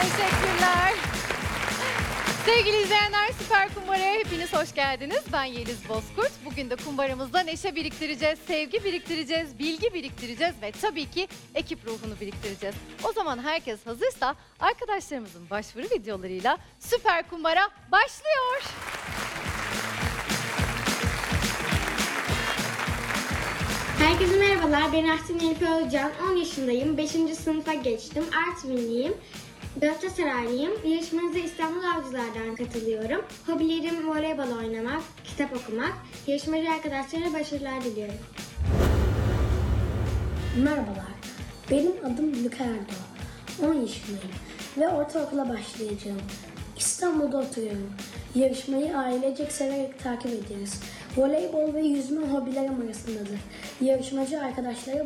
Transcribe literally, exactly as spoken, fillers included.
Teşekkürler. Sevgili izleyenler, Süper Kumbara'ya hepiniz hoş geldiniz. Ben Yeliz Bozkurt. Bugün de kumbaramızda neşe biriktireceğiz, sevgi biriktireceğiz, bilgi biriktireceğiz ve tabii ki ekip ruhunu biriktireceğiz. O zaman herkes hazırsa arkadaşlarımızın başvuru videolarıyla Süper Kumbara başlıyor. Herkese merhabalar, ben Ahsen Elif Özcan, on yaşındayım, beşinci sınıfa geçtim, Artvinliyim, Galatasaraylıyım, yarışmanıza İstanbul Avcılar'dan katılıyorum. Hobilerim voleybol oynamak, kitap okumak, yarışmacı arkadaşlara başarılar diliyorum. Merhabalar, benim adım Luka Erdoğan, on yaşındayım ve ortaokula başlayacağım. İstanbul'da oturuyorum. Yarışmayı ailecek severek takip ediyoruz. Voleybol ve yüzme hobilerim arasındadır. Yarışmacı arkadaşlara